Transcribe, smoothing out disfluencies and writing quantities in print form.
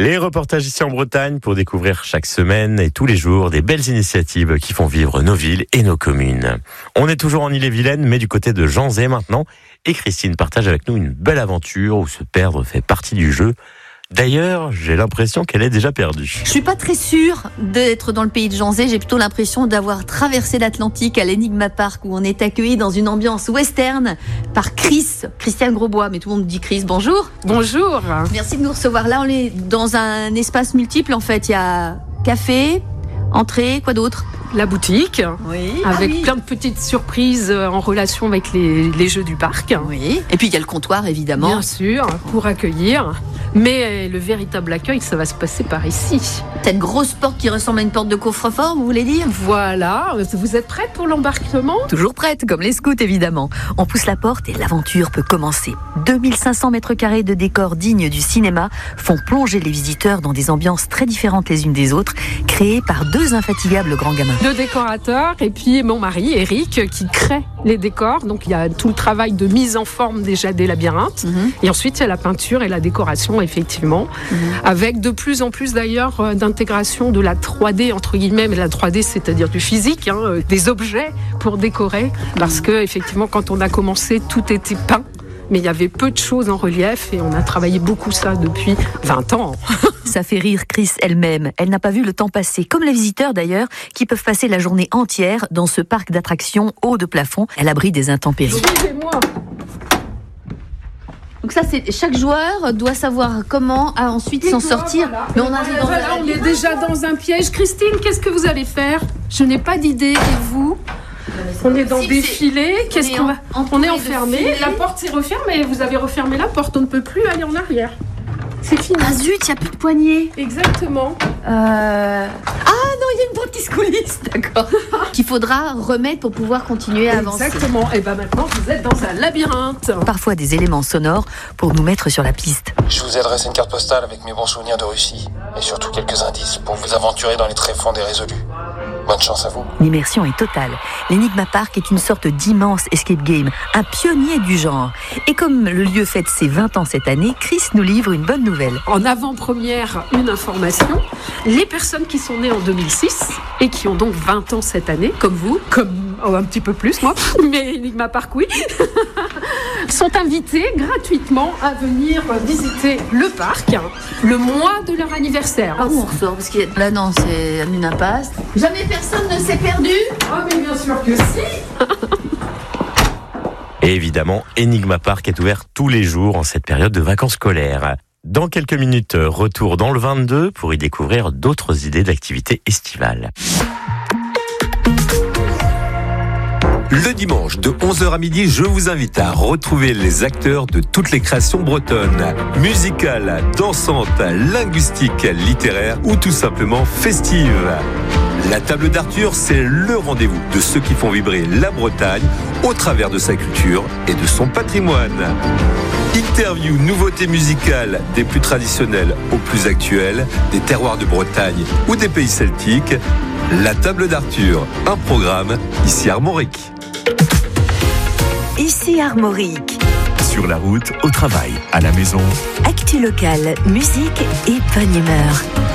Les reportages ici en Bretagne pour découvrir chaque semaine et tous les jours des belles initiatives qui font vivre nos villes et nos communes. On est toujours en Ille-et-Vilaine, mais du côté de Janzé maintenant. Et Christine partage avec nous une belle aventure où se perdre fait partie du jeu. D'ailleurs, j'ai l'impression qu'elle est déjà perdue. Je suis pas très sûre d'être dans le pays de Janzé. J'ai plutôt l'impression d'avoir traversé l'Atlantique à l'Enigma Park où on est accueilli dans une ambiance western par Christiane Grosbois. Mais tout le monde dit Chris. Bonjour. Bonjour. Merci de nous recevoir. Là, on est dans un espace multiple en fait. Il y a café, entrée, quoi d'autre ? La boutique, Oui. avec plein de petites surprises en relation avec les jeux du parc. Oui. Et puis il y a le comptoir évidemment. Bien sûr, pour accueillir. Mais le véritable accueil, ça va se passer par ici. Cette grosse porte qui ressemble à une porte de coffre-fort, vous voulez dire ? Voilà, vous êtes prête pour l'embarquement ? Toujours prête, comme les scouts évidemment. On pousse la porte et l'aventure peut commencer. 2500 mètres carrés de décors dignes du cinéma font plonger les visiteurs dans des ambiances très différentes les unes des autres, créées par deux infatigables grands gamins. 2 décorateurs et puis mon mari, Eric, qui crée les décors. Donc il y a tout le travail de mise en forme déjà des labyrinthes. Et ensuite il y a la peinture et la décoration, effectivement. Avec de plus en plus d'ailleurs d'intégration de la 3D, entre guillemets, mais la 3D c'est-à-dire du physique, des objets pour décorer. Parce que effectivement quand on a commencé, tout était peint. Mais il y avait peu de choses en relief et on a travaillé beaucoup ça depuis 20 ans. Ça fait rire Chris elle-même. Elle n'a pas vu le temps passer, comme les visiteurs d'ailleurs, qui peuvent passer la journée entière dans ce parc d'attractions haut de plafond, à l'abri des intempéries. Suivez-moi. Donc ça, c'est chaque joueur doit savoir comment ensuite s'en sortir. Voilà. Mais on arrive On est déjà dans un piège. Christine, qu'est-ce que vous allez faire ? Je n'ai pas d'idée. Et vous ? On est dans des filets. Qu'est-ce qu'on va ? On est enfermé. La porte s'est refermée. Vous avez refermé la porte. On ne peut plus aller en arrière. C'est fini. Ah zut, il n'y a plus de poignée. Exactement. Ah non, il y a une porte qui se coulisse, d'accord. Qu'il faudra remettre pour pouvoir continuer à avancer. Exactement. Et bien maintenant, vous êtes dans un labyrinthe. Parfois des éléments sonores pour nous mettre sur la piste. Je vous ai adressé une carte postale avec mes bons souvenirs de Russie et surtout quelques indices pour vous aventurer dans les tréfonds des résolus. Bonne chance à vous. L'immersion est totale. L'Enigma Park est une sorte d'immense escape game, un pionnier du genre. Et comme le lieu fête ses 20 ans cette année, Chris nous livre une bonne nouvelle. En avant-première, une information. Les personnes qui sont nées en 2006 et qui ont donc 20 ans cette année, comme vous, un petit peu plus moi, mais Enigma Park oui, sont invitées gratuitement à venir visiter le parc le mois de leur anniversaire. Ah, on ressort parce que là non, c'est une impasse. Jamais personne ne s'est perdu. Ah mais bien sûr que si. Et évidemment, Enigma Park est ouvert tous les jours en cette période de vacances scolaires. Dans quelques minutes, retour dans le 22 pour y découvrir d'autres idées d'activités estivales. Le dimanche de 11h à midi, je vous invite à retrouver les acteurs de toutes les créations bretonnes. Musicales, dansantes, linguistiques, littéraires ou tout simplement festives. La table d'Arthur, c'est le rendez-vous de ceux qui font vibrer la Bretagne au travers de sa culture et de son patrimoine. Interviews, nouveautés musicales, des plus traditionnelles aux plus actuelles, des terroirs de Bretagne ou des pays celtiques. La table d'Arthur, un programme ici Armorique. Ici Armorique. Sur la route, au travail, à la maison. Actu locale, musique et bonne humeur.